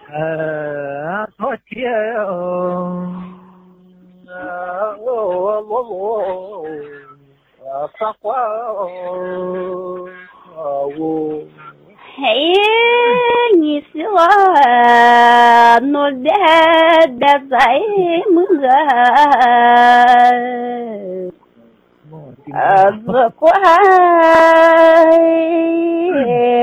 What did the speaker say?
thôi chia phát quá Hey, ni siwa no da zai munga azkwai